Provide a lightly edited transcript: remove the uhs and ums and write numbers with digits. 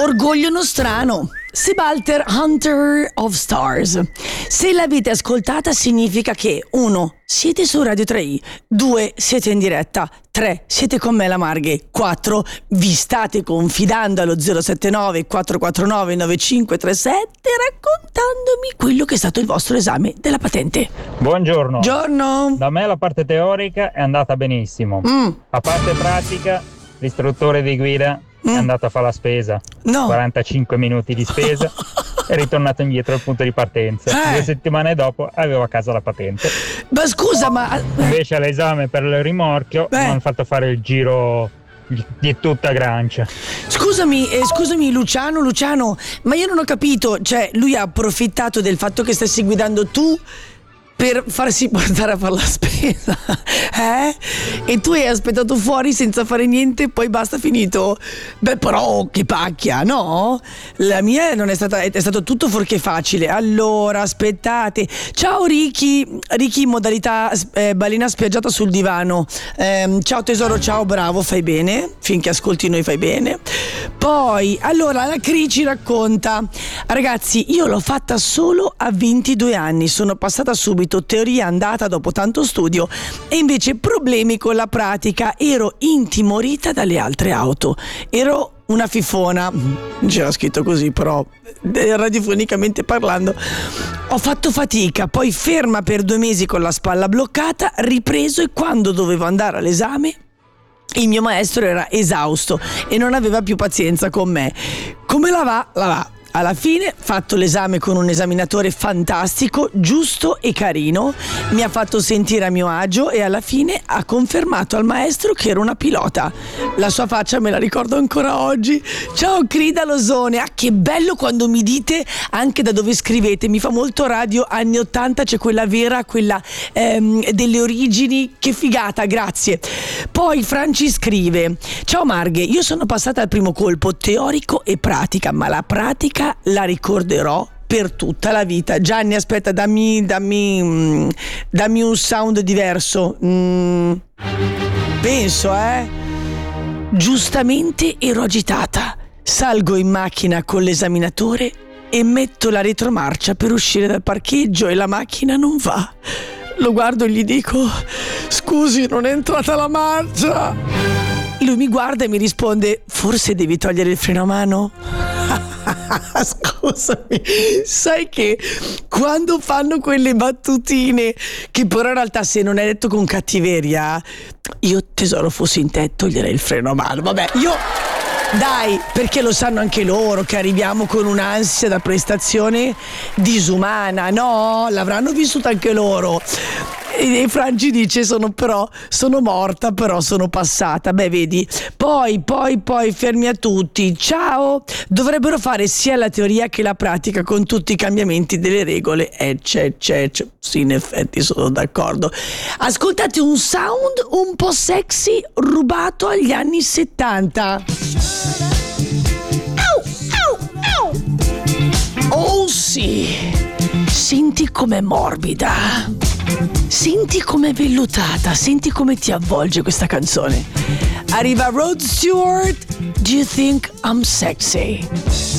Orgoglio nostrano. Sebalter, Hunter of Stars. Se l'avete ascoltata significa che 1. Siete su Radio 3i, 2. Siete in diretta, 3. Siete con me la Marghe, 4. Vi state confidando allo 079 449 9537 raccontandomi quello che è stato il vostro esame della patente. Buongiorno. Buongiorno. Da me la parte teorica è andata benissimo. La parte pratica, l'istruttore di guida è andato a fare la spesa. No. 45 minuti di spesa. È ritornato indietro al punto di partenza. 2 settimane dopo avevo a casa la patente. Ma scusa, ma Invece all'esame per il rimorchio mi hanno fatto fare il giro di tutta Grancia. Scusami Luciano, ma io non ho capito, cioè lui ha approfittato del fatto che stessi guidando tu per farsi portare a fare la spesa, E tu hai aspettato fuori senza fare niente, poi basta, finito. Beh, però che pacchia, no? La mia non è stato tutto fuorché facile. Allora, aspettate. Ciao Ricky, modalità balena spiaggiata sul divano. Ciao tesoro, ciao, bravo, fai bene. Finché ascolti noi fai bene. Poi, allora, la Cri ci racconta: ragazzi, io l'ho fatta solo a 22 anni, sono passata subito, teoria andata dopo tanto studio, e invece problemi con la pratica, ero intimorita dalle altre auto, ero una fifona, c'era scritto così però radiofonicamente parlando, ho fatto fatica, poi ferma per 2 mesi con la spalla bloccata, ripreso, e quando dovevo andare all'esame il mio maestro era esausto e non aveva più pazienza con me. Come la va? Alla fine, fatto l'esame con un esaminatore fantastico, giusto e carino, mi ha fatto sentire a mio agio e alla fine ha confermato al maestro che ero una pilota. La sua faccia me la ricordo ancora oggi. Ciao Crida Losone, che bello quando mi dite anche da dove scrivete, mi fa molto radio anni 80, c'è quella vera, quella delle origini, che figata, grazie. Poi Franci scrive: ciao Marghe, io sono passata al primo colpo teorico e pratica, ma la pratica la ricorderò per tutta la vita. Gianni, aspetta, dammi un sound diverso. Penso, giustamente ero agitata. Salgo in macchina con l'esaminatore e metto la retromarcia per uscire dal parcheggio e la macchina non va. Lo guardo e gli dico: scusi, non è entrata la marcia. Lui mi guarda e mi risponde: forse devi togliere il freno a mano? Scusami, sai che quando fanno quelle battutine, che però in realtà, se non è detto con cattiveria, io tesoro fossi in te toglierei il freno a mano. Vabbè, dai, perché lo sanno anche loro che arriviamo con un'ansia da prestazione disumana, no? L'avranno vissuta anche loro. E Franci dice: sono morta, però sono passata. Beh, vedi. Poi fermi a tutti. Ciao. Dovrebbero fare sia la teoria che la pratica con tutti i cambiamenti delle regole. C'è. Sì, in effetti sono d'accordo. Ascoltate un sound un po' sexy rubato agli anni 70. Oh sì. Senti com'è morbida. Senti com'è vellutata, senti come ti avvolge questa canzone. Arriva Rod Stewart, Do You Think I'm Sexy?